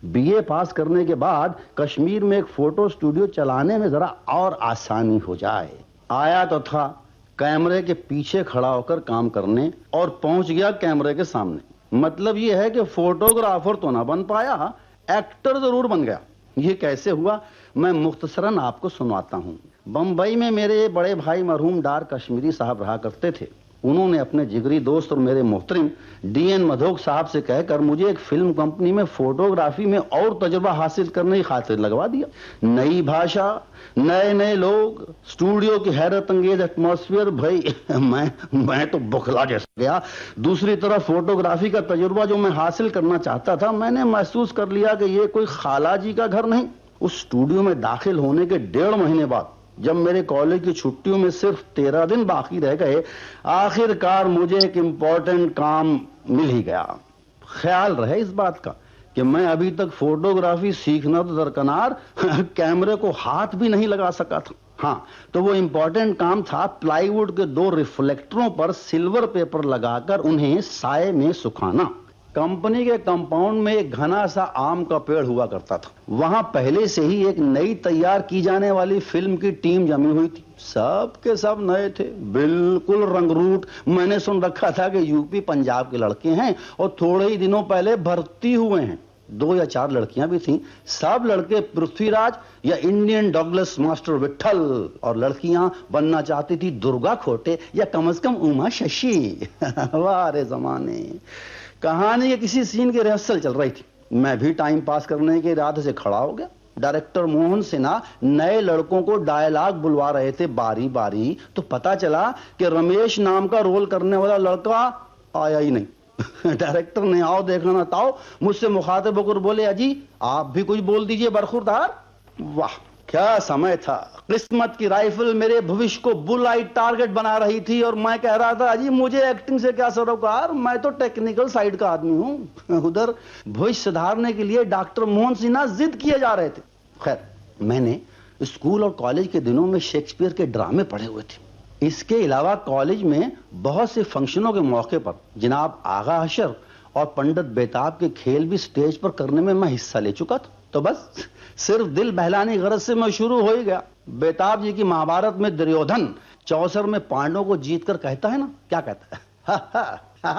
BA पास करने के बाद कश्मीर में एक फोटो स्टूडियो चलाने में जरा और आसानी हो जाए। आया तो था कैमरे के पीछे खड़ा होकर काम करने और पहुंच गया कैमरे के सामने। मतलब यह है कि फोटोग्राफर तो ना बन पाया, एक्टर जरूर बन गया। ये कैसे हुआ मैं मुख्तसरन आपको सुनाता हूं। बंबई में मेरे बड़े भाई मरहूम डार कश्मीरी साहब रहा करते थे। उन्होंने अपने जिगरी दोस्त और मेरे मोहतरम डीएन मधोक साहब से कहकर मुझे एक फिल्म कंपनी में फोटोग्राफी में और तजुर्बा हासिल करने की खातिर लगवा दिया। नई भाषा, नए नए लोग, स्टूडियो की हैरत अंगेज एटमॉस्फेयर, भाई मैं तो बुखला जैसा गया। दूसरी तरफ फोटोग्राफी का तजुर्बा जो मैं हासिल करना चाहता था, मैंने महसूस कर लिया कि ये कोई खाला जी का घर नहीं। उस स्टूडियो में दाखिल होने के 1.5 महीने बाद जब मेरे कॉलेज की छुट्टियों में सिर्फ 13 दिन बाकी रह गए, आखिरकार मुझे एक इंपॉर्टेंट काम मिल ही गया। ख्याल रहे इस बात का कि मैं अभी तक फोटोग्राफी सीखना तो दरकनार कैमरे को हाथ भी नहीं लगा सका था। हाँ, तो वो इंपॉर्टेंट काम था प्लाईवुड के 2 रिफ्लेक्टरों पर सिल्वर पेपर लगाकर उन्हें साए में सुखाना। कंपनी के कंपाउंड में एक घना सा आम का पेड़ हुआ करता था। वहां पहले से ही एक नई तैयार की जाने वाली फिल्म की टीम जमी हुई थी। सब के सब नए थे, बिल्कुल रंगरूट। मैंने सुन रखा था कि यूपी पंजाब के लड़के हैं और थोड़े ही दिनों पहले भर्ती हुए हैं। 2 या 4 लड़कियां भी थीं। सब लड़के पृथ्वीराज या इंडियन डॉगलस मास्टर विट्ठल, और लड़कियां बनना चाहती थी दुर्गा खोटे या कम से कम उमा शशि। वाह रे जमाने। कहानी के किसी सीन की रिहर्सल चल रही थी। मैं भी टाइम पास करने के इरादे से खड़ा हो गया। डायरेक्टर मोहन सिन्हा नए लड़कों को डायलॉग बुलवा रहे थे बारी बारी, तो पता चला कि रमेश नाम का रोल करने वाला लड़का आया ही नहीं। डायरेक्टर ने आओ देखना ना ताओ मुझसे मुखातिब होकर बोले, अजी आप भी कुछ बोल दीजिए बरखुरदार। वाह क्या समय था। किस्मत की राइफल मेरे भविष्य को बुल आई टारगेट बना रही थी और मैं कह रहा था, अजी मुझे एक्टिंग से क्या सरोकार, मैं तो टेक्निकल साइड का आदमी हूं। उधर भविष्य सुधारने के लिए डॉक्टर मोहन सिन्हा जिद किए जा रहे थे। खैर, मैंने स्कूल और कॉलेज के दिनों में शेक्सपियर के ड्रामे पढ़े हुए थे। इसके अलावा कॉलेज में बहुत से फंक्शनों के मौके पर जनाब आगा हशर और पंडित बेताब के खेल भी स्टेज पर करने में मैं हिस्सा ले चुका था। तो बस सिर्फ दिल बहलाने गरज से मैं शुरू हो ही गया। बेताब जी की महाभारत में दुर्योधन चौसर में पांडवों को जीतकर कहता है ना, क्या कहता है?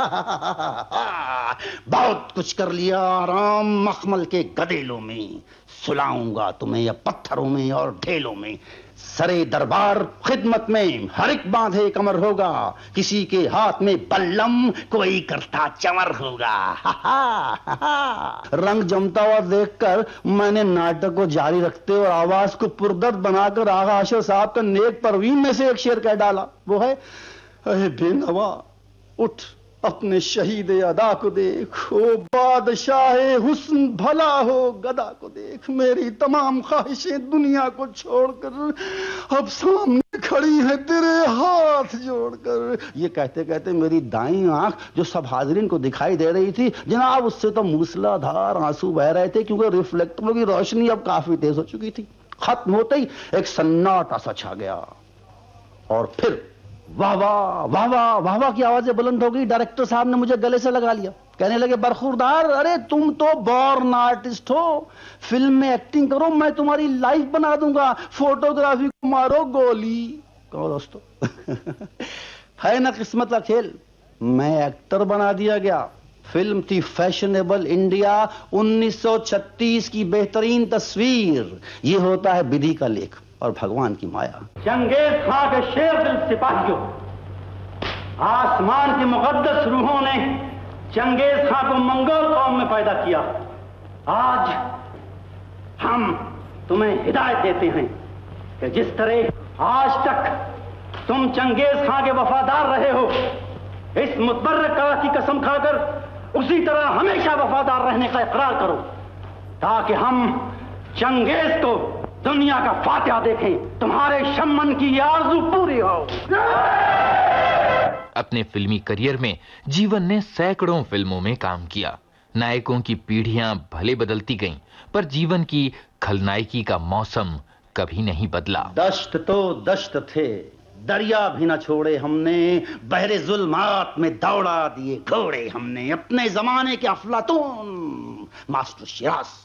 बहुत कुछ कर लिया राम मखमल के गदेलों में, सुलाऊंगा तुम्हें या पत्थरों में और ढेलों में, सरे दरबार खिदमत में हर एक बांधे कमर होगा, किसी के हाथ में बल्लम कोई करता चमर होगा। रंग जमता हुआ देखकर मैंने नाटक को जारी रखते और आवाज को पुरदर्द बनाकर आगा हशर साहब का नेक परवीन में से एक शेर कह डाला। वो है, अरे बेनवा उठ अपने शहीद अदा को देख, ओ बादशाह हुस्न भला हो गदा को देख, मेरी तमाम ख्वाहिशें दुनिया को छोड़कर अब सामने खड़ी है तेरे हाथ जोड़कर। ये कहते कहते मेरी दाईं आंख जो सब हाजरीन को दिखाई दे रही थी जनाब, उससे तो मूसलाधार आंसू बह रहे थे, क्योंकि रिफ्लेक्टरों की रोशनी अब काफी तेज हो चुकी थी। खत्म होते ही एक सन्नाटा सा छा गया और फिर वाह वाह वाह वाह वाह वाह की आवाजें बुलंद हो गई। डायरेक्टर साहब ने मुझे गले से लगा लिया, कहने लगे, बरखुरदार अरे तुम तो बॉर्न आर्टिस्ट हो, फिल्म में एक्टिंग करो, मैं तुम्हारी लाइफ बना दूंगा, फोटोग्राफी को मारो गोली। कहो दोस्तों है ना किस्मत का खेल। मैं एक्टर बना दिया गया। फिल्म थी फैशनेबल इंडिया 1936 की बेहतरीन तस्वीर। ये होता है विधि का लेख और भगवान की माया। चंगेज खां के शेर दिल सिपाहियों, आसमान की मुकद्दस रूहों ने चंगेज खां को मंगोल कौम में पैदा किया। आज हम तुम्हें हिदायत देते हैं कि जिस तरह आज तक तुम चंगेज खां के वफादार रहे हो, इस मुतबर्रका की कसम खाकर उसी तरह हमेशा वफादार रहने का इकरार करो, ताकि हम चंगेज को दुनिया का फातिहा देखें, तुम्हारे शम्मन की आरज़ू पूरी हो। अपने फिल्मी करियर में जीवन ने सैकड़ों फिल्मों में काम किया। नायकों की पीढ़ियां भले बदलती गईं, पर जीवन की खलनायकी का मौसम कभी नहीं बदला। दश्त तो दश्त थे, दरिया भी न छोड़े हमने, बहरे जुल्मात में दौड़ा दिए घोड़े हमने, अपने जमाने के अफलातून मास्टर शिराज।